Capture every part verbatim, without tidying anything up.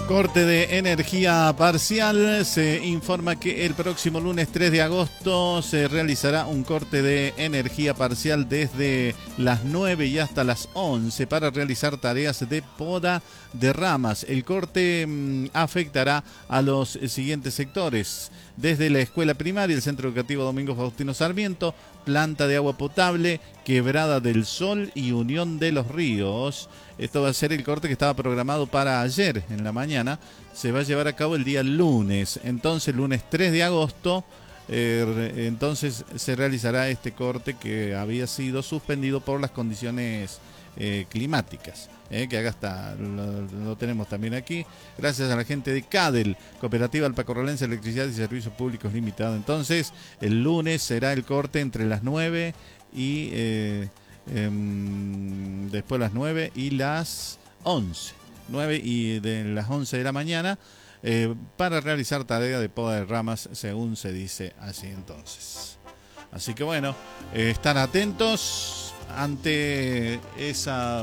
Corte de energía parcial. Se informa que el próximo lunes tres de agosto se realizará un corte de energía parcial desde las nueve y hasta las once para realizar tareas de poda de ramas. El corte mmm, afectará a los siguientes sectores: desde la escuela primaria, el Centro Educativo Domingo Faustino Sarmiento, Planta de Agua Potable, Quebrada del Sol y Unión de los Ríos. Esto va a ser el corte que estaba programado para ayer en la mañana. Se va a llevar a cabo el día lunes. Entonces, lunes tres de agosto, eh, entonces se realizará este corte que había sido suspendido por las condiciones eh, climáticas. Eh, que acá está, lo, lo tenemos también aquí. Gracias a la gente de CADEL, Cooperativa Alpacorralense de Electricidad y Servicios Públicos Limitada. Entonces, el lunes será el corte entre las nueve y... Eh, Eh, después las nueve y las once. nueve y de las once de la mañana eh, para realizar tarea de poda de ramas, según se dice así entonces. Así que bueno, eh, están atentos ante esa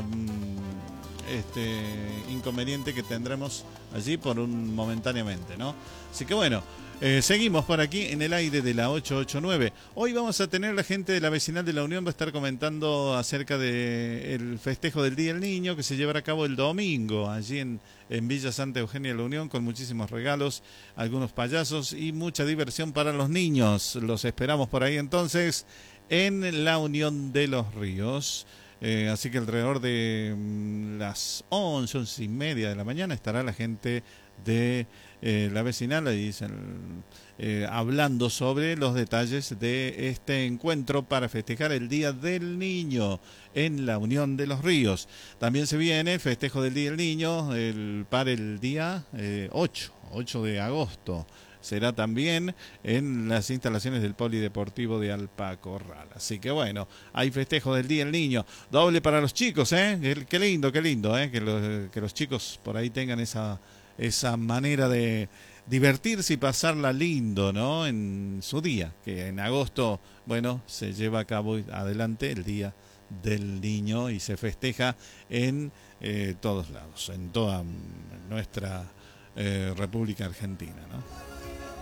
este inconveniente que tendremos allí por un momentáneamente, ¿no? Así que bueno, Eh, seguimos por aquí en el aire de la ocho ocho nueve. Hoy vamos a tener la gente de la Vecinal de la Unión, va a estar comentando acerca del festejo del Día del Niño que se llevará a cabo el domingo allí en, en Villa Santa Eugenia de la Unión, con muchísimos regalos, algunos payasos y mucha diversión para los niños. Los esperamos por ahí entonces en la Unión de los Ríos. Eh, así que alrededor de mm, las once, once y media de la mañana estará la gente de eh, la Vecinal ahí dicen, eh, hablando sobre los detalles de este encuentro para festejar el Día del Niño en la Unión de los Ríos. También se viene el festejo del Día del Niño el, para el día eh, ocho de agosto. Será también en las instalaciones del Polideportivo de Alpacorral. Así que bueno, hay festejo del Día del Niño. Doble para los chicos, ¿eh? Qué lindo, qué lindo, ¿eh? Que los, que los chicos por ahí tengan esa, esa manera de divertirse y pasarla lindo, ¿no? En su día, que en agosto, bueno, se lleva a cabo adelante el Día del Niño y se festeja en eh, todos lados, en toda nuestra eh, República Argentina, ¿no?